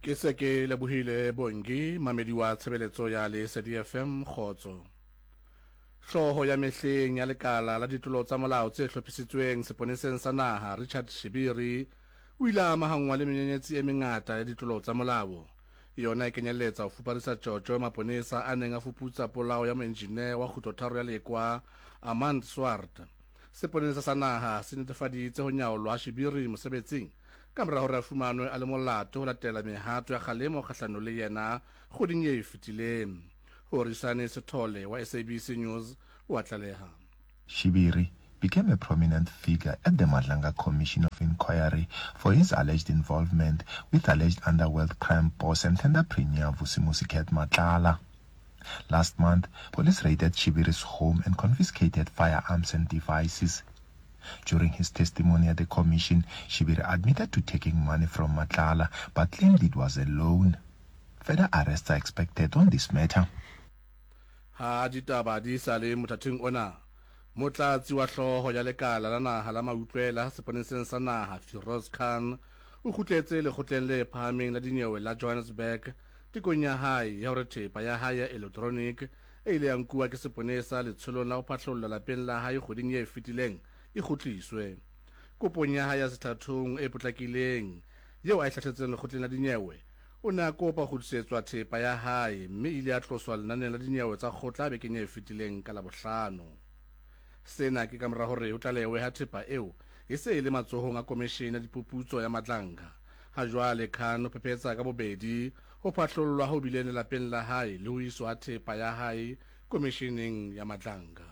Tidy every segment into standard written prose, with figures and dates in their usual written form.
Ke se ke lebohile Bongi mamedi wa tshebeletso ya Lesedi FM Kgotso. Hloho ya mehleng ya lekala la ditlolo tsa molao tse hlophisitsweng seponeseng sa naha Richard Shibiri o ile a amahangwa le menyenyetsi e mengata ya ditlolo tsa molao. Yona e kenyelletsa ho fuparisa Jojo maponesa a neng a fuputsa polao ya moenjine wa kgutlotharo ya Lekwa Armand Swart. Seponesa sa naha se netefaditse ho nyaolwa Shibiri mosebetsing ka mora hore a fumanwe a le molato ho latela mehato ya kgalemo kgahlano le yena kgoding e fetileng. Horisane Sithole wa SABC News o a tlaleha. Shibiri became a prominent figure at the Madlanga Commission of Inquiry for his alleged involvement with alleged underworld crime boss and entrepreneur Vusimusiket Matlala. Last month, police raided Shibiri's home and confiscated firearms and devices. During his testimony at the commission, Shibiri admitted to taking money from Matlala but claimed it was a loan. Further arrests are expected on this matter. Ha ditaba di sale mothating ona. Motlatsi wa hloho ya lekala la naha la mautlwela seponeseng sa naha Firoz Khan o kgutletse lekgotleng le phahameng la dinyewe la Johannesburg tikong ya hae ya hore thepa ya hae ya electronic e ile ya nkuwa ke seponesa letsholong la ho phatlholla lapeng la hae kgoding e fetileng e khutliswe. Kopong ya hae ya sethathong e potlakileng yeo a ihlahletseng lekgotleng la dinyewe o ne a kopa ho disetswa thepa ya hae mme ile a tloswa lenaneng la dinyewe tsa kgotla bekeng e fetileng ka Labohlano. Sena ke ka mora hore ho tlalewe ha thepa eo e se e le matsohong a komishene ya diphuputso ya Madlanga. Ha jwale Khan o phephetsa ka bobedi ho phatlollwa ho bileng lapeng la hae le ho iswa thepa ya hae komisheneng ya Madlanga.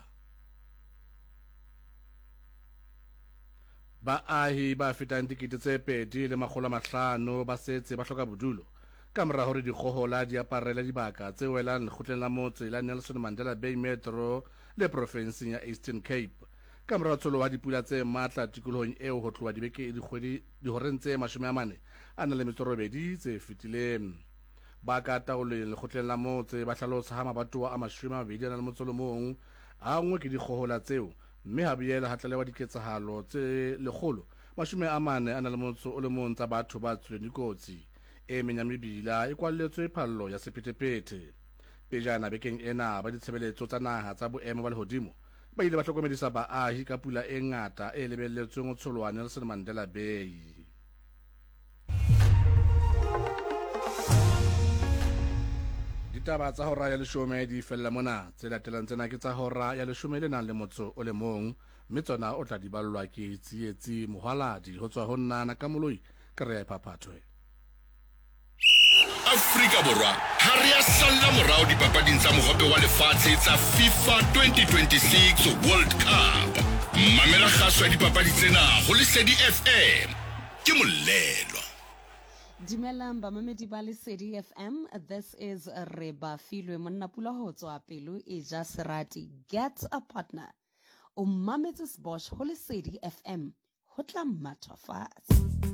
Baahi ba fetang 2,500 ba setse ba hloka bodulo ka mora hore dikgohola di aparela dibaka tse welang lekgotleng la motse la Nelson Mandela Bay Metro le provinseng ya Eastern Cape ka mora tsholo wa dipula tse matla tikolohong eo ho tloha dihoreng tse 48 tse fetileng. Ba ka taoleng lekgotleng la motse ba hlalosa ha mabatowa a 21 a ngwe ke dikgohola tseo mme ha boela ha tlalewa diketsahalo tse 141 tsa batho ba tswileng dikotsi. E menya mebila e kwalletswe phallo ya sephethephethe. Pejana bekeng ena ba ditshebeletso tsa naha tsa boemo ba lehodimo ba ile ba hlokomedisa baahi ka pula e ngata e lebelletsweng ho tsholwa Nelson Mandela Bay. Ditaba tsa hora ya 10 di fella mona, tse latelang tsena ke tsa hora ya 10 le nang le motso o le mong, mme tsona o tla di ballwa ke tsietsi mohwaladi ho tswa ho nna na ka moloi ka re phaphathwe. Afrika Borwa ha re a salla morao dipapading tsa mohope wa lefatshe tsa FIFA 2026 World Cup. Mamela kgaso ya dipapadi tsena ho Lesedi FM ke molelo. Dumelang bamamedi ba Lesedi FM, this is Reba Filwe monna pula ho tswa pelo e ja serati. Get a partner. O mametse Bosch ho Lesedi FM ho tla matha fatshe.